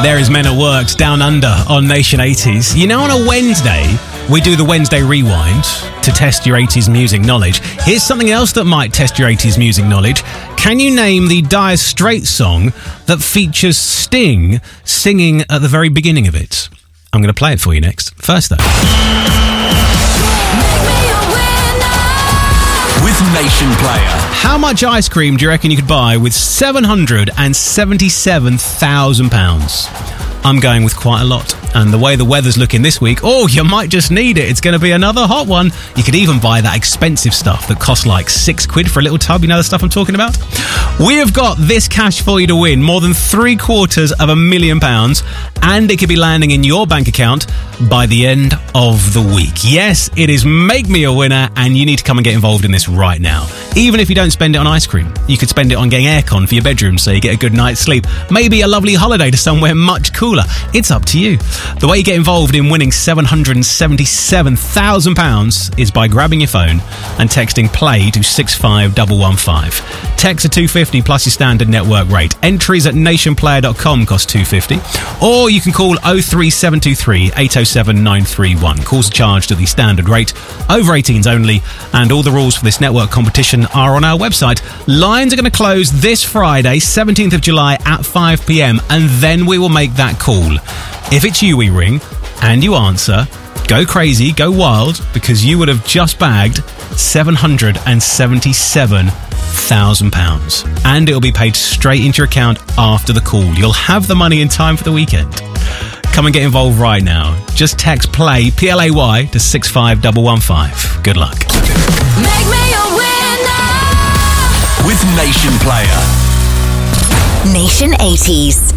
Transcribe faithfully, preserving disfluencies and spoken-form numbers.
There is Men at Works Down Under on Nation eighties. You know, on a Wednesday, we do the Wednesday Rewind to test your eighties music knowledge. Here's something else that might test your eighties music knowledge. Can you name the Dire Straits song that features Sting singing at the very beginning of it? I'm going to play it for you next. First, though. With Nation Player. How much ice cream do you reckon you could buy with seven hundred seventy-seven thousand pounds? I'm going with quite a lot. And the way the weather's looking this week, oh, you might just need it. It's going to be another hot one. You could even buy that expensive stuff that costs like six quid for a little tub. You know the stuff I'm talking about? We have got this cash for you to win. More than three quarters of a million pounds. And it could be landing in your bank account by the end of the week. Yes, it is Make Me a Winner, and you need to come and get involved in this right now. Even if you don't spend it on ice cream, you could spend it on getting aircon for your bedroom so you get a good night's sleep. Maybe a lovely holiday to somewhere much cooler. It's up to you. The way you get involved in winning seven hundred seventy-seven thousand pounds is by grabbing your phone and texting play to six five one one five. Text are two hundred fifty plus your standard network rate. Entries at nationplayer dot com cost two hundred fifty. Or you can call oh three seven two three eight oh seven nine three one. Calls are charged at the standard rate. Over eighteens only. And all the rules for this network competition are on our website. Lines are going to close this Friday, seventeenth of July at five p.m. And then we will make that call. If it's you we ring and you answer, go crazy, go wild, because you would have just bagged seven hundred seventy-seven thousand pounds. And it'll be paid straight into your account after the call. You'll have the money in time for the weekend. Come and get involved right now. Just text play, P L A Y, to six five one one five. Good luck. Make me a winner with Nation Player. Nation eighties.